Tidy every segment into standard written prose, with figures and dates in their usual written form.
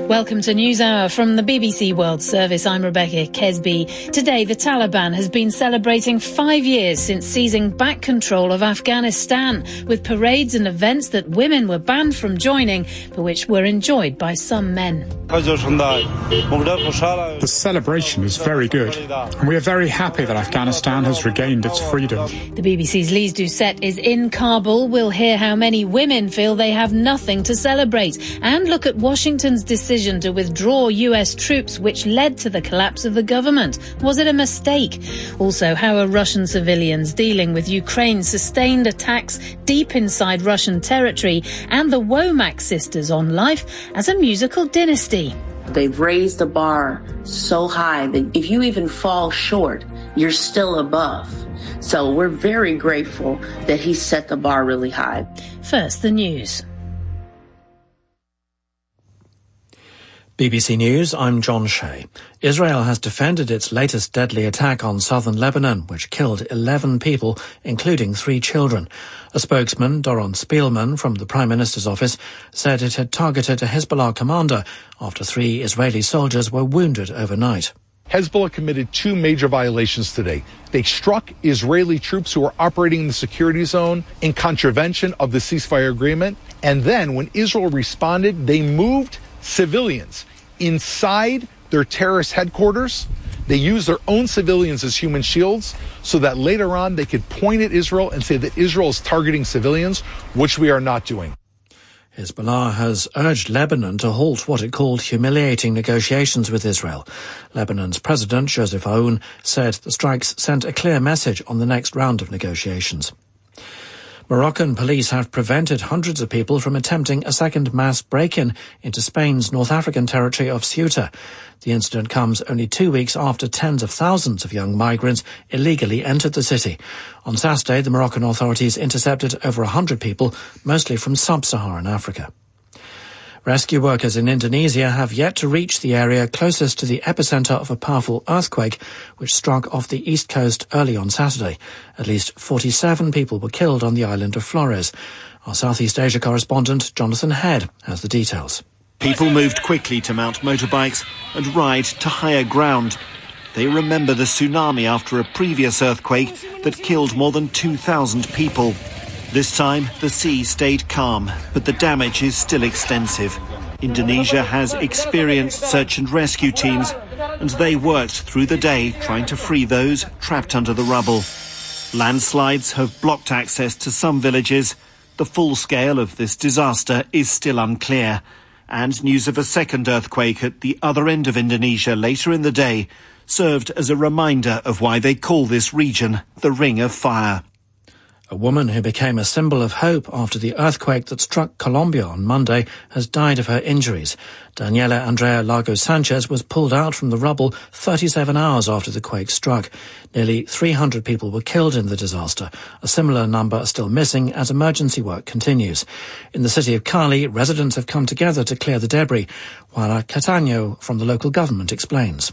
Welcome to NewsHour from the BBC World Service. I'm Rebecca Kesby. Today, the Taliban has been celebrating 5 years since seizing back control of Afghanistan, with parades and events that women were banned from joining, but which were enjoyed by some men. The celebration is very good, and we are very happy that Afghanistan has regained its freedom. The BBC's Lise Doucette is in Kabul. We'll hear how many women feel they have nothing to celebrate, and look at Washington's decision to withdraw US troops, which led to the collapse of the government. Was it a mistake? Also, how are Russian civilians dealing with Ukraine's sustained attacks deep inside Russian territory, and the Womack sisters on life as a musical dynasty? They've raised the bar so high that if you even fall short, you're still above. So we're very grateful that he set the bar really high. First, the news. BBC News, I'm John Shea. Israel has defended its latest deadly attack on southern Lebanon, which killed 11 people, including 3 children. A spokesman, Doron Spielman, from the Prime Minister's office, said it had targeted a Hezbollah commander after 3 Israeli soldiers were wounded overnight. Hezbollah committed 2 major violations today. They struck Israeli troops who were operating in the security zone in contravention of the ceasefire agreement. And then when Israel responded, they moved civilians inside their terrorist headquarters. They used their own civilians as human shields so that later on they could point at Israel and say that Israel is targeting civilians, which we are not doing. Hezbollah has urged Lebanon to halt what it called humiliating negotiations with Israel. Lebanon's President, Joseph Aoun, said the strikes sent a clear message on the next round of negotiations. Moroccan police have prevented hundreds of people from attempting a second mass break-in into Spain's North African territory of Ceuta. The incident comes only 2 weeks after tens of thousands of young migrants illegally entered the city. On Saturday, the Moroccan authorities intercepted over 100 people, mostly from sub-Saharan Africa. Rescue workers in Indonesia have yet to reach the area closest to the epicenter of a powerful earthquake which struck off the east coast early on Saturday. At least 47 people were killed on the island of Flores. Our Southeast Asia correspondent Jonathan Head has the details. People moved quickly to mount motorbikes and ride to higher ground. They remember the tsunami after a previous earthquake that killed more than 2,000 people. This time, the sea stayed calm, but the damage is still extensive. Indonesia has experienced search and rescue teams, and they worked through the day trying to free those trapped under the rubble. Landslides have blocked access to some villages. The full scale of this disaster is still unclear, and news of a second earthquake at the other end of Indonesia later in the day served as a reminder of why they call this region the Ring of Fire. A woman who became a symbol of hope after the earthquake that struck Colombia on Monday has died of her injuries. Daniela Andrea Lagos Sanchez was pulled out from the rubble 37 hours after the quake struck. Nearly 300 people were killed in the disaster. A similar number are still missing as emergency work continues. In the city of Cali, residents have come together to clear the debris. Juana Cataño from the local government explains.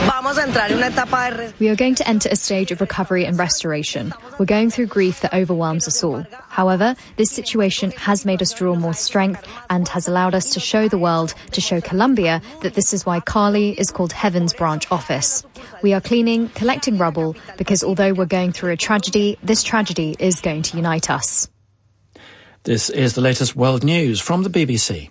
We are going to enter a stage of recovery and restoration. We're going through grief that overwhelms us all. However, this situation has made us draw more strength and has allowed us to show the world, to show Colombia, that this is why Cali is called Heaven's Branch Office. We are cleaning, collecting rubble, because although we're going through a tragedy, this tragedy is going to unite us. This is the latest world news from the BBC.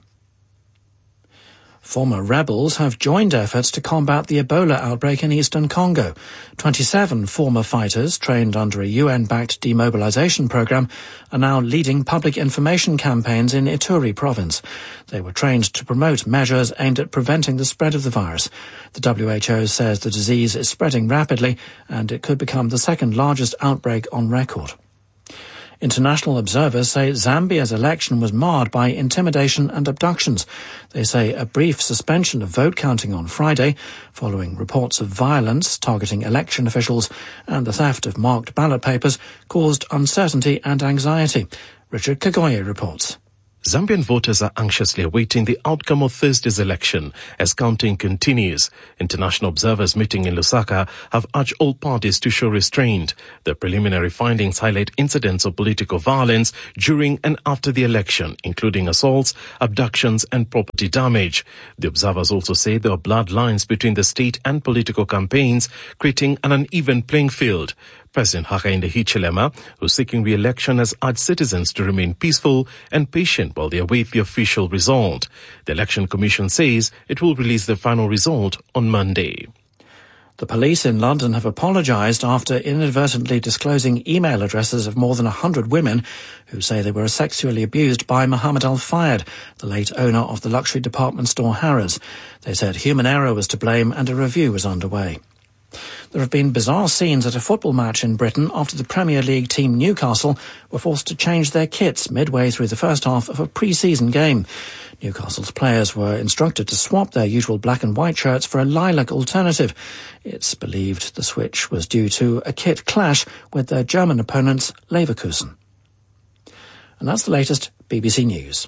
Former rebels have joined efforts to combat the Ebola outbreak in eastern Congo. 27 former fighters, trained under a UN-backed demobilization program, are now leading public information campaigns in Ituri province. They were trained to promote measures aimed at preventing the spread of the virus. The WHO says the disease is spreading rapidly and it could become the second largest outbreak on record. International observers say Zambia's election was marred by intimidation and abductions. They say a brief suspension of vote counting on Friday, following reports of violence targeting election officials and the theft of marked ballot papers, caused uncertainty and anxiety. Richard Kagoye reports. Zambian voters are anxiously awaiting the outcome of Thursday's election as counting continues. International observers meeting in Lusaka have urged all parties to show restraint. The preliminary findings highlight incidents of political violence during and after the election, including assaults, abductions and property damage. The observers also say there are blood lines between the state and political campaigns, creating an uneven playing field. President Hakainde Hichilema, who's seeking re-election, has urged citizens to remain peaceful and patient while they await the official result. The Election Commission says it will release the final result on Monday. The police in London have apologised after inadvertently disclosing email addresses of more than 100 women who say they were sexually abused by Mohammed Al Fayed, the late owner of the luxury department store Harrods. They said human error was to blame and a review was underway. There have been bizarre scenes at a football match in Britain after the Premier League team Newcastle were forced to change their kits midway through the first half of a pre-season game. Newcastle's players were instructed to swap their usual black and white shirts for a lilac alternative. It's believed the switch was due to a kit clash with their German opponents Leverkusen. And that's the latest BBC News.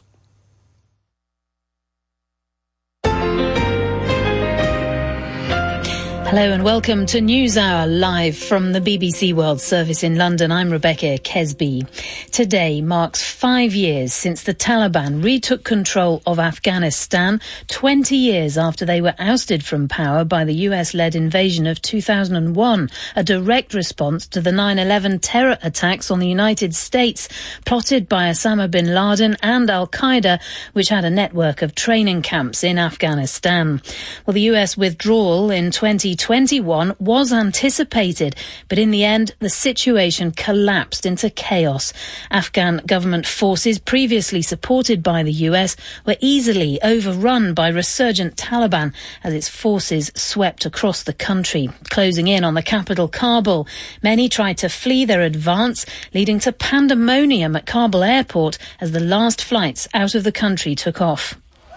Hello and welcome to NewsHour live from the BBC World Service in London. I'm Rebecca Kesby. Today marks 5 years since the Taliban retook control of Afghanistan, 20 years after they were ousted from power by the US-led invasion of 2001, a direct response to the 9/11 terror attacks on the United States, plotted by Osama bin Laden and Al-Qaeda, which had a network of training camps in Afghanistan. Well, the US withdrawal in 2021 was anticipated, but in the end, the situation collapsed into chaos. Afghan government forces, previously supported by the US, were easily overrun by resurgent Taliban as its forces swept across the country, closing in on the capital, Kabul. Many tried to flee their advance, leading to pandemonium at Kabul airport as the last flights out of the country took off.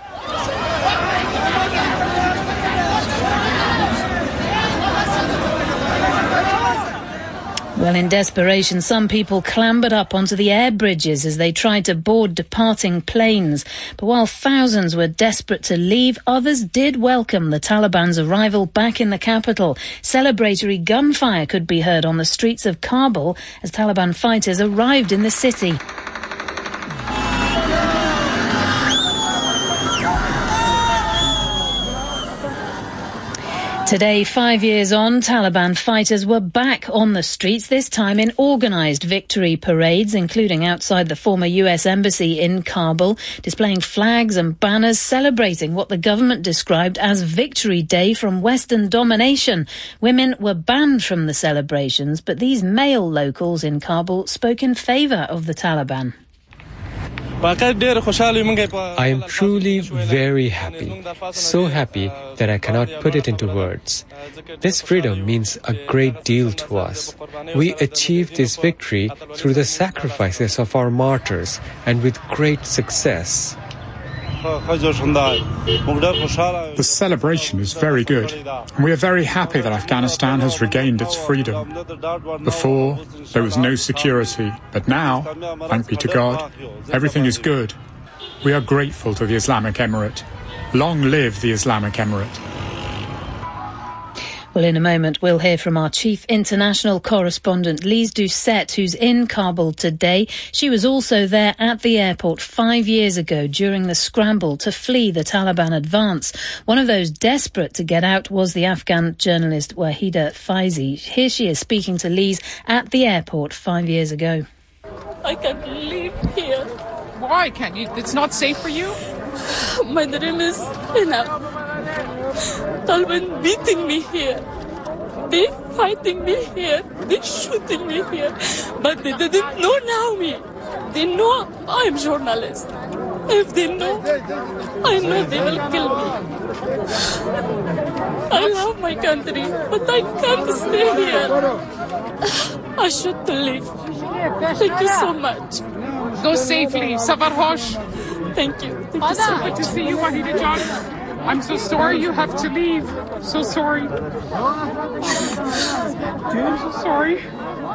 Well, in desperation, some people clambered up onto the air bridges as they tried to board departing planes. But while thousands were desperate to leave, others did welcome the Taliban's arrival back in the capital. Celebratory gunfire could be heard on the streets of Kabul as Taliban fighters arrived in the city. Today, 5 years on, Taliban fighters were back on the streets, this time in organised victory parades, including outside the former US embassy in Kabul, displaying flags and banners celebrating what the government described as Victory Day from Western domination. Women were banned from the celebrations, but these male locals in Kabul spoke in favour of the Taliban. I am truly very happy, so happy that I cannot put it into words. This freedom means a great deal to us. We achieved this victory through the sacrifices of our martyrs and with great success. The celebration is very good, and we are very happy that Afghanistan has regained its freedom. Before, there was no security, but now, thank be to God, everything is good. We are grateful to the Islamic Emirate. Long live the Islamic Emirate. Well, in a moment, we'll hear from our chief international correspondent, Lise Doucette, who's in Kabul today. She was also there at the airport 5 years ago during the scramble to flee the Taliban advance. One of those desperate to get out was the Afghan journalist Wahida Faizi. Here she is speaking to Lise at the airport 5 years ago. I can't live here. Why can't you? It's not safe for you? My dream is enough. Taliban beating me here. They fighting me here. They shooting me here. But they didn't know me. They know I'm journalist. If they know, I know they will kill me. I love my country, but I can't stay here. I should leave. Thank you so much. Go safely. Savarhosh. Thank you. Thank you so much. Good to see you, Wahida John. I'm so sorry you have to leave. So sorry. I'm so sorry.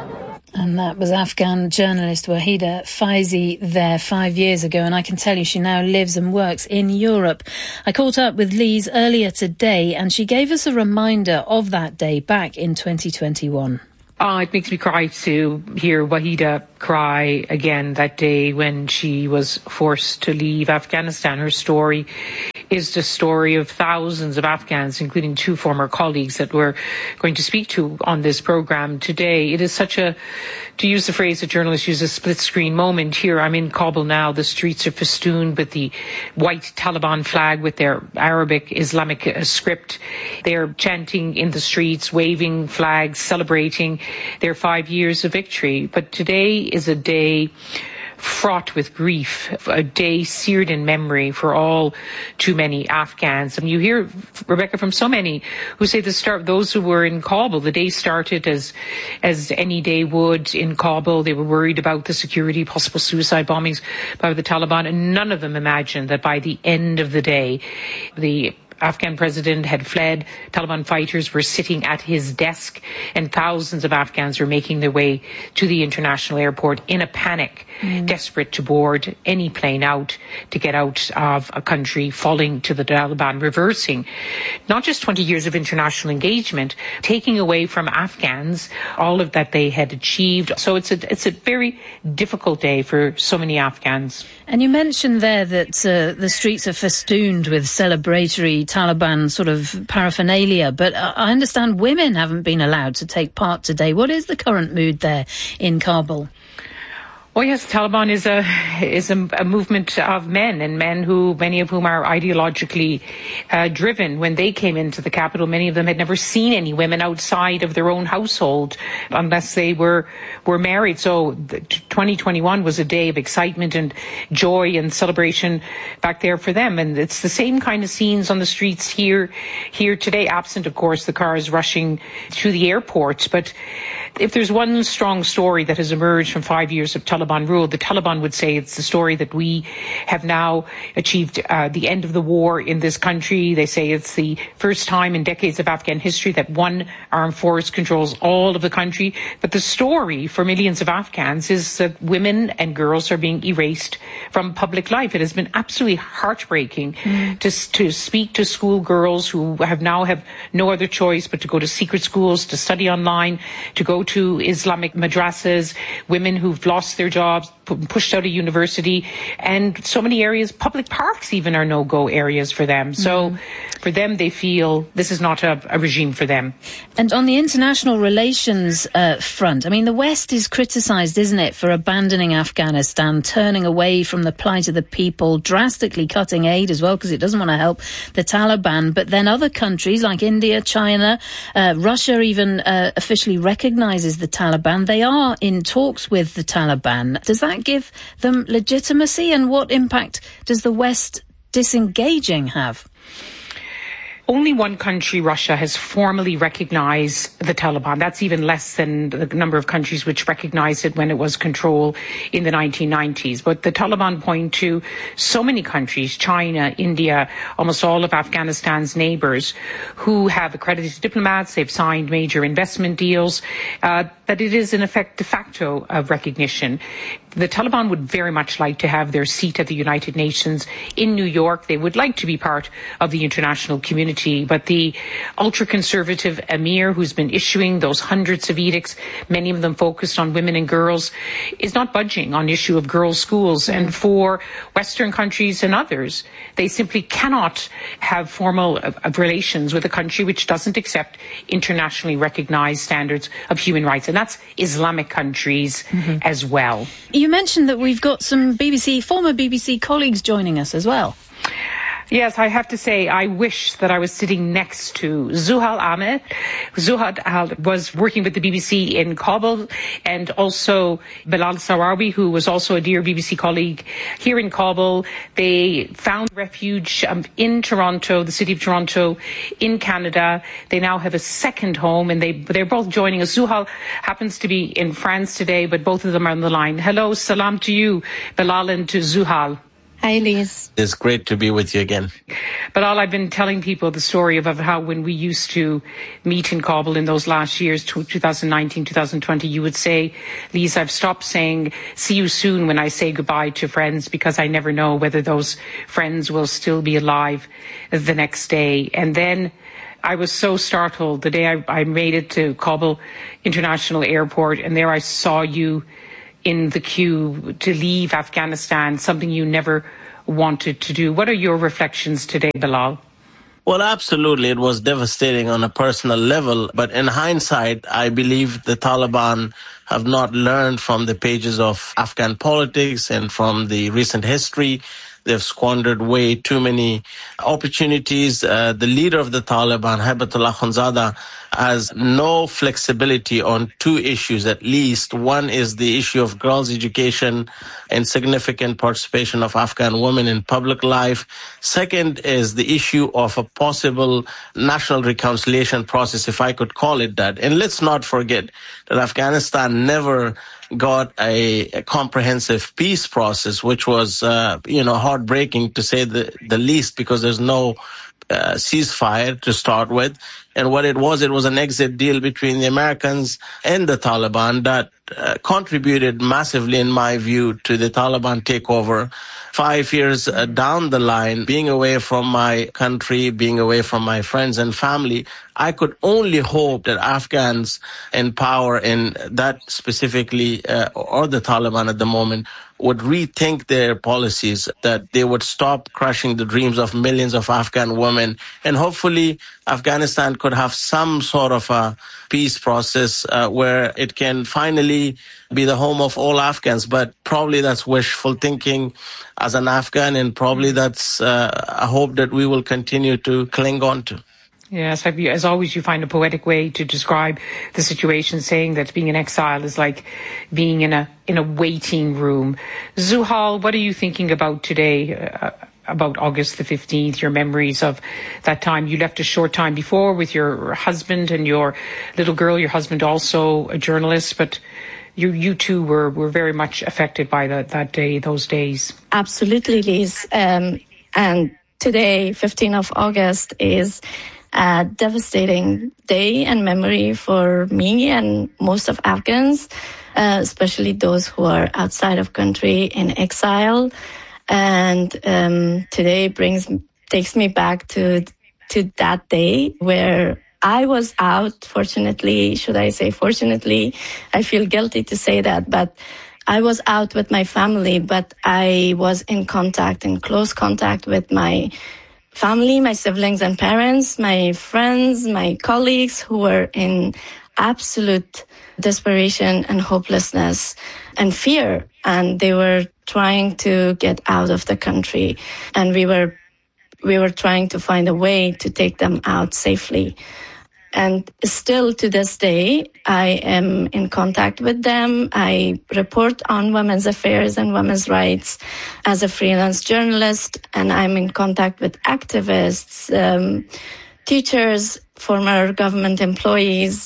And that was Afghan journalist Wahida Faizi there 5 years ago, and I can tell you she now lives and works in Europe. I caught up with Lise earlier today, and she gave us a reminder of that day back in 2021. It makes me cry to hear Wahida cry again that day when she was forced to leave Afghanistan. Her story is the story of thousands of Afghans, including 2 former colleagues that we're going to speak to on this program today. It is such a, to use the phrase that journalists use, a split-screen moment. Here I'm in Kabul now. The streets are festooned with the white Taliban flag with their Arabic Islamic script. They're chanting in the streets, waving flags, celebrating their 5 years of victory. But today is a day fraught with grief, a day seared in memory for all too many Afghans. And you hear, Rebecca, from so many who say those who were in Kabul, the day started as any day would in Kabul. They were worried about the security, possible suicide bombings by the Taliban, and none of them imagined that by the end of the day, the Afghan president had fled. Taliban fighters were sitting at his desk, and thousands of Afghans were making their way to the international airport in a panic, desperate to board any plane out to get out of a country falling to the Taliban, reversing not just 20 years of international engagement, taking away from Afghans all of that they had achieved. So it's a very difficult day for so many Afghans. And you mentioned there that the streets are festooned with celebratory Taliban sort of paraphernalia, but I understand women haven't been allowed to take part today. What is the current mood there in Kabul? Oh yes, Taliban is a movement of men, and men who, many of whom are ideologically driven. When they came into the capital, many of them had never seen any women outside of their own household unless they were married. So 2021 was a day of excitement and joy and celebration back there for them. And it's the same kind of scenes on the streets here today, absent, of course, the cars rushing to the airport. But if there's one strong story that has emerged from 5 years of Taliban rule, the Taliban would say it's the story that we have now achieved the end of the war in this country. They say it's the first time in decades of Afghan history that one armed force controls all of the country. But the story for millions of Afghans is that women and girls are being erased from public life. It has been absolutely heartbreaking to speak to schoolgirls who have no other choice but to go to secret schools, to study online, to go to Islamic madrasas, women who've lost their jobs, pushed out of university, and so many areas, public parks even, are no-go areas for them. So for them, they feel this is not a regime for them. And on the international relations front, I mean, the West is criticised, isn't it, for abandoning Afghanistan, turning away from the plight of the people, drastically cutting aid as well, because it doesn't want to help the Taliban. But then other countries like India, China, Russia even officially recognises the Taliban. They are in talks with the Taliban. Does that give them legitimacy, and what impact does the West disengaging have? Only one country, Russia, has formally recognized the Taliban. That's even less than the number of countries which recognized it when it was control in the 1990s. But the Taliban point to so many countries, China, India, almost all of Afghanistan's neighbors, who have accredited diplomats. They've signed major investment deals, that it is, in effect, de facto recognition. The Taliban would very much like to have their seat at the United Nations in New York. They would like to be part of the international community. But the ultra-conservative emir, who's been issuing those hundreds of edicts, many of them focused on women and girls, is not budging on the issue of girls' schools. And for Western countries and others, they simply cannot have formal relations with a country which doesn't accept internationally recognized standards of human rights. And that's Islamic countries as well. You mentioned that we've got some former BBC colleagues joining us as well. Yes, I have to say, I wish that I was sitting next to Zuhal Ahmed. Zuhal was working with the BBC in Kabul, and also Bilal Sarawi, who was also a dear BBC colleague here in Kabul. They found refuge in Toronto, the city of Toronto, in Canada. They now have a second home, and they're both joining us. Zuhal happens to be in France today, but both of them are on the line. Hello, salam to you, Bilal, and to Zuhal. Hi, Liz. It's great to be with you again. But I've been telling people the story of how when we used to meet in Kabul in those last years, 2019, 2020, you would say, Lise, I've stopped saying see you soon when I say goodbye to friends because I never know whether those friends will still be alive the next day. And then I was so startled the day I made it to Kabul International Airport, and there I saw you in the queue to leave Afghanistan, something you never wanted to do. What are your reflections today, Bilal? Well, absolutely. It was devastating on a personal level. But in hindsight, I believe the Taliban have not learned from the pages of Afghan politics and from the recent history. They've squandered way too many opportunities. The leader of the Taliban, Haibatullah Akhundzada, has no flexibility on two issues at least. One is the issue of girls' education and significant participation of Afghan women in public life. Second is the issue of a possible national reconciliation process, if I could call it that. And let's not forget that Afghanistan never got a comprehensive peace process, which was, heartbreaking to say the least, because there's no ceasefire to start with. And what it was an exit deal between the Americans and the Taliban that contributed massively, in my view, to the Taliban takeover. 5 years down the line, being away from my country, being away from my friends and family, I could only hope that Afghans in power, in that specifically, or the Taliban at the moment, would rethink their policies, that they would stop crushing the dreams of millions of Afghan women. And hopefully Afghanistan could have some sort of a peace process where it can finally be the home of all Afghans. But probably that's wishful thinking as an Afghan, and probably that's a hope that we will continue to cling on to. Yes, as always, you find a poetic way to describe the situation, saying that being in exile is like being in a waiting room. Zuhal, what are you thinking about today, about August the 15th, your memories of that time? You left a short time before with your husband and your little girl, your husband also a journalist, but you two were very much affected by that day, those days. Absolutely, Liz. And today, 15th of August, is a devastating day and memory for me and most of Afghans, especially those who are outside of country in exile. And today takes me back to that day where I was out. Fortunately, should I say fortunately? I feel guilty to say that, but I was out with my family, but I was in close contact with my family, my siblings and parents, my friends, my colleagues who were in absolute desperation and hopelessness and fear. And they were trying to get out of the country. And we were trying to find a way to take them out safely. And still to this day, I am in contact with them. I report on women's affairs and women's rights as a freelance journalist, and I'm in contact with activists, teachers, former government employees,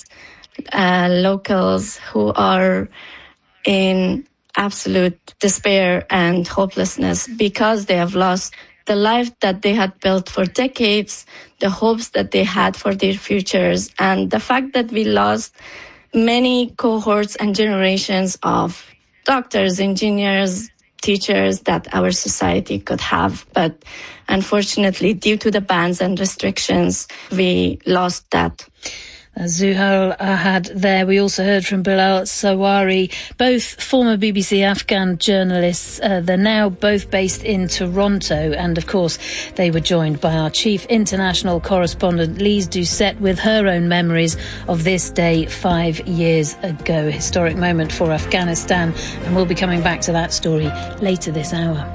locals who are in absolute despair and hopelessness because they have lost the life that they had built for decades, the hopes that they had for their futures, and the fact that we lost many cohorts and generations of doctors, engineers, teachers that our society could have. But unfortunately, due to the bans and restrictions, we lost that. Zuhal Ahad there. We also heard from Bilal Sawari, both former BBC Afghan journalists. They're now both based in Toronto. And of course, they were joined by our chief international correspondent, Lise Doucette, with her own memories of this day 5 years ago. A historic moment for Afghanistan. And we'll be coming back to that story later this hour.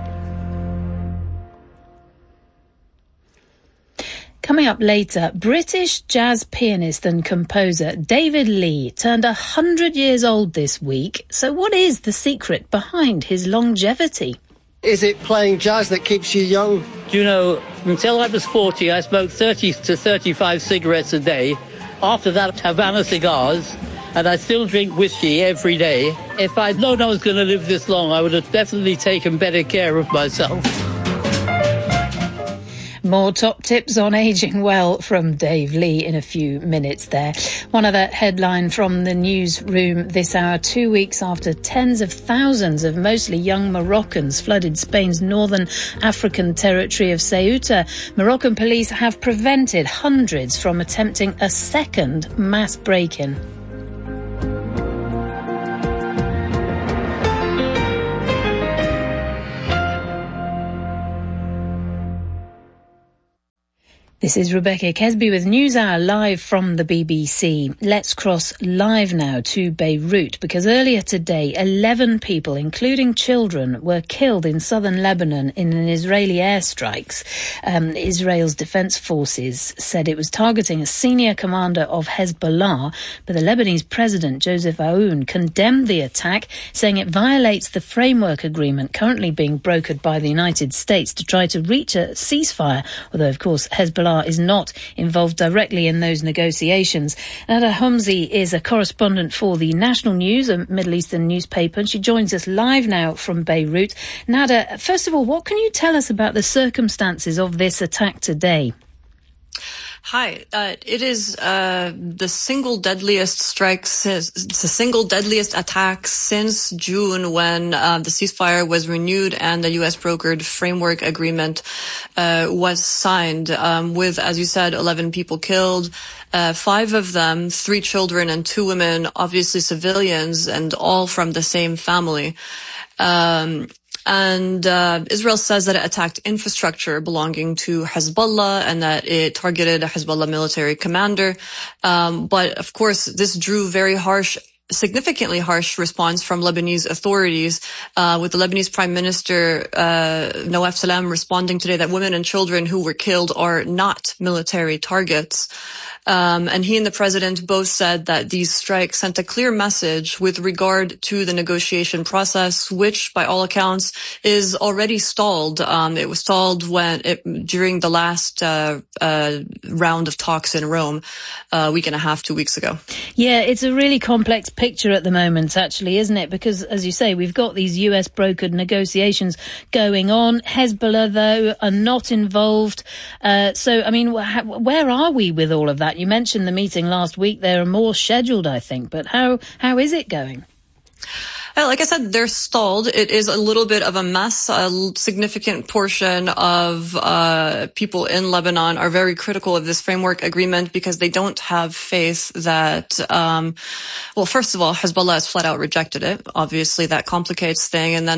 Coming up later, British jazz pianist and composer David Lee turned 100 years old this week. So what is the secret behind his longevity? Is it playing jazz that keeps you young? You know, until I was 40, I smoked 30 to 35 cigarettes a day. After that, Havana cigars. And I still drink whiskey every day. If I'd known I was going to live this long, I would have definitely taken better care of myself. More top tips on ageing well from Dave Lee in a few minutes there. One other headline from the newsroom this hour: 2 weeks after tens of thousands of mostly young Moroccans flooded Spain's northern African territory of Ceuta, Moroccan police have prevented hundreds from attempting a second mass break-in. This is Rebecca Kesby with NewsHour live from the BBC. Let's cross live now to Beirut, because earlier today 11 people, including children, were killed in southern Lebanon in an Israeli airstrikes. Israel's defense forces said it was targeting a senior commander of Hezbollah, but the Lebanese president, Joseph Aoun, condemned the attack, saying it violates the framework agreement currently being brokered by the United States to try to reach a ceasefire, although, of course, Hezbollah is not involved directly in those negotiations. Nada Homsi is a correspondent for the National News, a Middle Eastern newspaper, and she joins us live now from Beirut. Nada, first of all, what can you tell us about the circumstances of this attack today? Hi, it is the single deadliest attack since June, when the ceasefire was renewed and the U.S. brokered framework agreement was signed, with, as you said, 11 people killed. 5 of them, 3 children and 2 women, obviously civilians, and all from the same family. And Israel says that it attacked infrastructure belonging to Hezbollah and that it targeted a Hezbollah military commander. But of course, this drew significantly harsh response from Lebanese authorities, with the Lebanese Prime Minister Nawaf Salam responding today that women and children who were killed are not military targets. And he and the president both said that these strikes sent a clear message with regard to the negotiation process, which, by all accounts, is already stalled. It was stalled during the last round of talks in Rome a week and a half, 2 weeks ago. Yeah, it's a really complex picture at the moment, actually, isn't it? Because, as you say, we've got these US brokered negotiations going on. Hezbollah, though, are not involved. So, I mean, where are we with all of that? You mentioned the meeting last week. There are more scheduled, I think. But how is it going? Like I said, they're stalled. It is a little bit of a mess. A significant portion of people in Lebanon are very critical of this framework agreement because they don't have faith that, well, first of all, Hezbollah has flat out rejected it. Obviously, that complicates things. And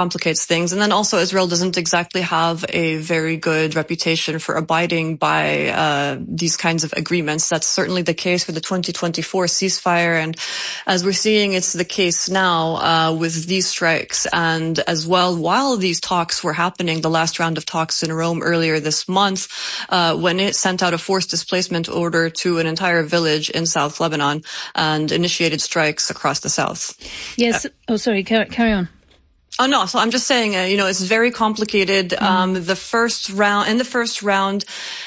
then also Israel doesn't exactly have a very good reputation for abiding by these kinds of agreements. That's certainly the case for the 2024 ceasefire. And as we're seeing, it's the case now with these strikes. And as well, while these talks were happening, the last round of talks in Rome earlier this month, when it sent out a forced displacement order to an entire village in South Lebanon and initiated strikes across the south. Yes. Sorry, carry on. Oh, no. So I'm just saying, it's very complicated. In the first round,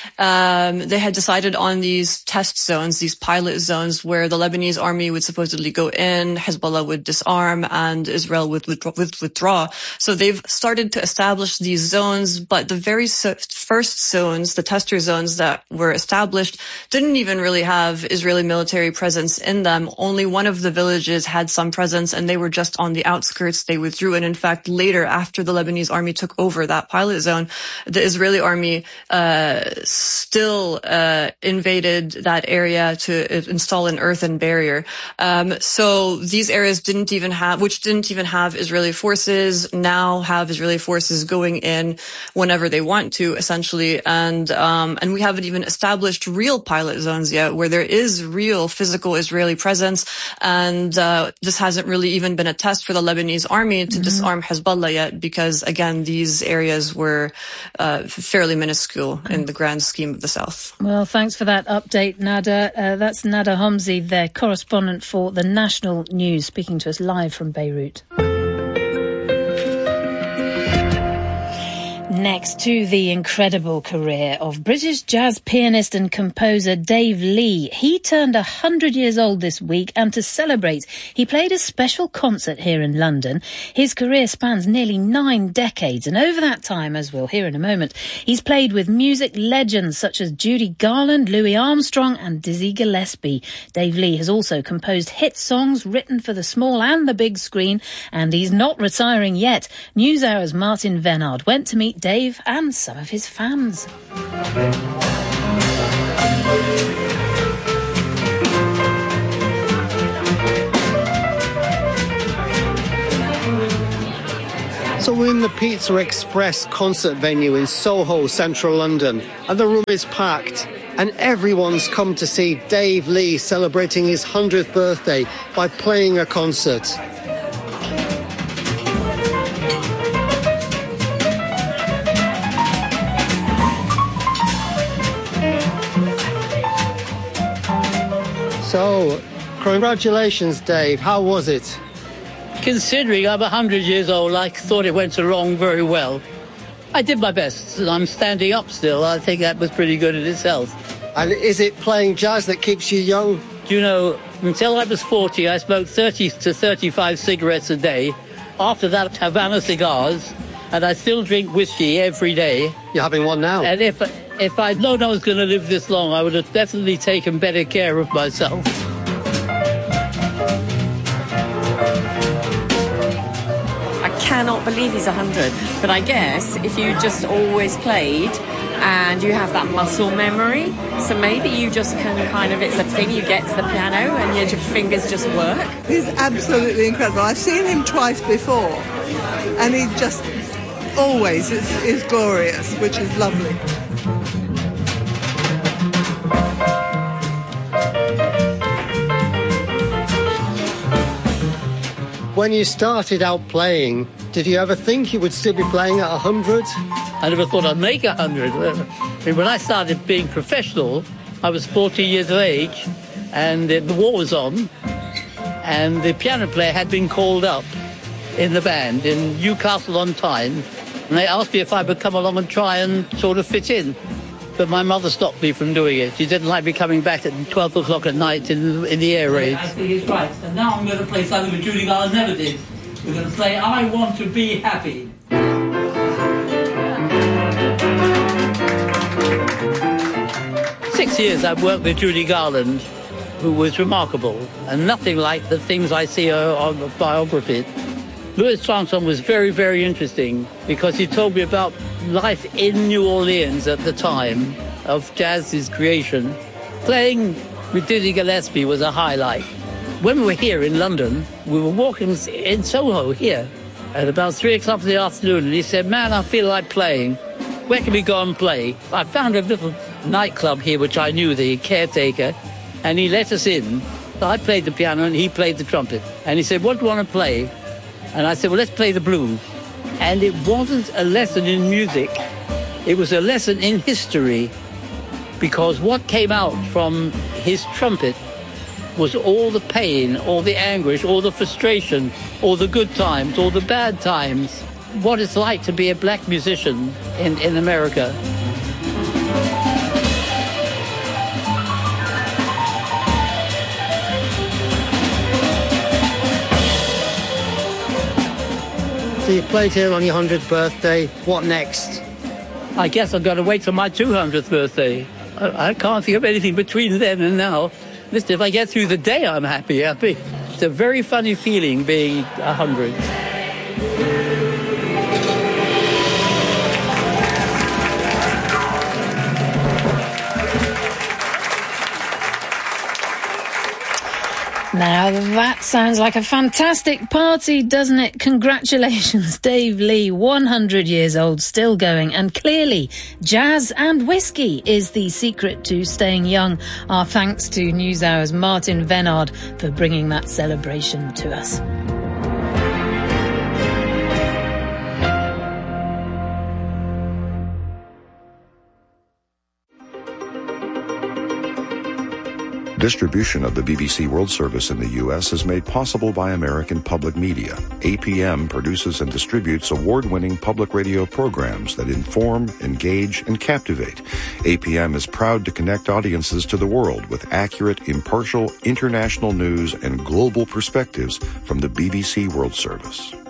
they had decided on these test zones, these pilot zones where the Lebanese army would supposedly go in, Hezbollah would disarm, and Israel would withdraw. So they've started to establish these zones, but the very first zones, the tester zones that were established, didn't even really have Israeli military presence in them. Only one of the villages had some presence, and they were just on the outskirts. They withdrew, and in fact, later, after the Lebanese army took over that pilot zone, the Israeli army still invaded that area to install an earthen barrier. So these areas didn't even have Israeli forces, now have Israeli forces going in whenever they want to, essentially. And we haven't even established real pilot zones yet where there is real physical Israeli presence. And this hasn't really even been a test for the Lebanese army to disarm Hezbollah yet, because again, these areas were fairly minuscule in the grand scheme of the South. Well, thanks for that update, Nada. That's Nada Homsi, their correspondent for the National News, speaking to us live from Beirut. next to the incredible career of British jazz pianist and composer Dave Lee. He turned 100 years old this week, and to celebrate, he played a special concert here in London. His career spans nearly 9 decades, and over that time, as we'll hear in a moment, he's played with music legends such as Judy Garland, Louis Armstrong and Dizzy Gillespie. Dave Lee has also composed hit songs written for the small and the big screen, and he's not retiring yet. NewsHour's Martin Venard went to meet Dave and some of his fans. So we're in the Pizza Express concert venue in Soho, central London, and the room is packed. And everyone's come to see Dave Lee celebrating his 100th birthday by playing a concert. So, congratulations, Dave. How was it? Considering I'm 100 years old, I thought it went along very well. I did my best, and I'm standing up still. I think that was pretty good in itself. And is it playing jazz that keeps you young? You know, until I was 40, I smoked 30 to 35 cigarettes a day. After that, Havana cigars, and I still drink whiskey every day. You're having one now? And if I'd known I was going to live this long, I would have definitely taken better care of myself. I cannot believe he's 100, but I guess if you just always played and you have that muscle memory, so maybe you just can kind of, it's a thing, you get to the piano and your fingers just work. He's absolutely incredible. I've seen him twice before and he just always is glorious, which is lovely. When you started out playing, did you ever think you would still be playing at 100? I never thought I'd make 100. I mean, when I started being professional, I was 40 years of age, and the war was on, and the piano player had been called up in the band in Newcastle on Tyne, and they asked me if I would come along and try and sort of fit in. But my mother stopped me from doing it. She didn't like me coming back at 12 o'clock at night in the air raids. I think it's right. And now I'm going to play something that Judy Garland never did. We're going to play I Want to Be Happy. 6 years I've worked with Judy Garland, who was remarkable, and nothing like the things I see on the biography. Louis Armstrong was very, very interesting because he told me about life in New Orleans at the time of jazz's creation. Playing with Dizzy Gillespie was a highlight. When we were here in London, we were walking in Soho here at about 3 o'clock in the afternoon, and he said, "Man, I feel like playing. Where can we go and play?" I found a little nightclub here, which I knew, the caretaker, and he let us in. So I played the piano and he played the trumpet. And he said, "What do you want to play?" And I said, "Well, let's play the blues." And it wasn't a lesson in music. It was a lesson in history, because what came out from his trumpet was all the pain, all the anguish, all the frustration, all the good times, all the bad times. What it's like to be a black musician in America. So you played here on your 100th birthday. What next? I guess I've got to wait till my 200th birthday. I can't think of anything between then and now. Listen, if I get through the day, I'm happy. It's a very funny feeling being 100. Now that sounds like a fantastic party, doesn't it? Congratulations, Dave Lee, 100 years old, still going. And clearly, jazz and whiskey is the secret to staying young. Our thanks to NewsHour's Martin Venard for bringing that celebration to us. Distribution of the BBC World Service in the U.S. is made possible by American Public Media. APM produces and distributes award-winning public radio programs that inform, engage, and captivate. APM is proud to connect audiences to the world with accurate, impartial, international news and global perspectives from the BBC World Service.